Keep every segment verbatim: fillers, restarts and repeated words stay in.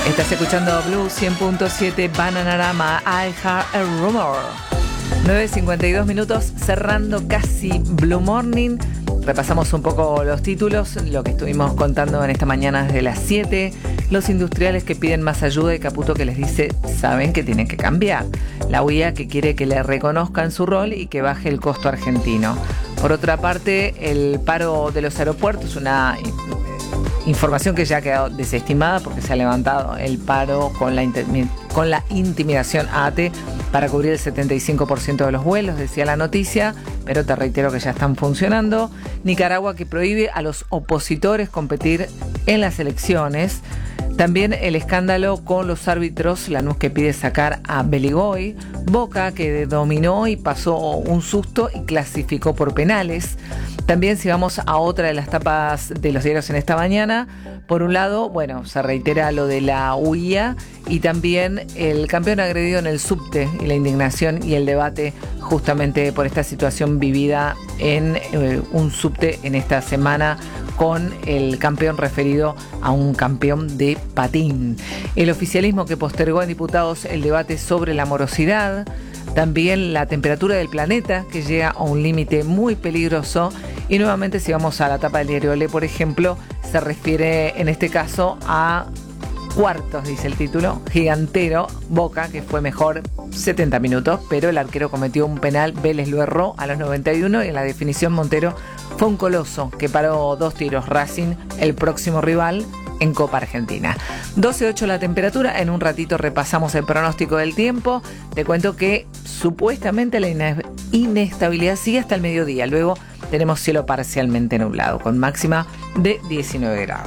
Estás escuchando Blue cien punto siete, Bananarama, I Heart a Rumor. nueve cincuenta y dos minutos, cerrando casi Blue Morning. Repasamos un poco los títulos, lo que estuvimos contando en esta mañana desde las siete. Los industriales que piden más ayuda y Caputo que les dice, saben que tienen que cambiar. La U I A que quiere que le reconozcan su rol y que baje el costo argentino. Por otra parte, el paro de los aeropuertos, una información que ya ha quedado desestimada porque se ha levantado el paro con la, intimi- con la intimidación a ATE para cubrir el setenta y cinco por ciento de los vuelos, decía la noticia, pero te reitero que ya están funcionando. Nicaragua que prohíbe a los opositores competir en las elecciones. También el escándalo con los árbitros, Lanús que pide sacar a Beligoy, Boca que dominó y pasó un susto y clasificó por penales. También si vamos a otra de las tapas de los diarios en esta mañana, por un lado, bueno, se reitera lo de la U I A y también el campeón agredido en el subte y la indignación y el debate justamente por esta situación vivida en eh, un subte en esta semana con el campeón referido a un campeón de patín. El oficialismo que postergó en diputados el debate sobre la morosidad. También la temperatura del planeta que llega a un límite muy peligroso. Y nuevamente si vamos a la tapa del diario Le, por ejemplo, se refiere en este caso a cuartos, dice el título, gigantero, Boca, que fue mejor setenta minutos, pero el arquero cometió un penal, Vélez lo erró a los noventa y uno y en la definición Montero fue un coloso que paró dos tiros. Racing, el próximo rival en Copa Argentina. doce ocho la temperatura, en un ratito repasamos el pronóstico del tiempo. Te cuento que supuestamente la ine- inestabilidad sigue hasta el mediodía, luego tenemos cielo parcialmente nublado, con máxima de diecinueve grados.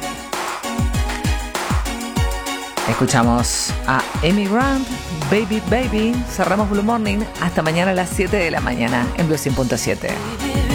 Escuchamos a Amy Grant, Baby Baby. Cerramos Blue Morning hasta mañana a las siete de la mañana en Blue cien punto siete.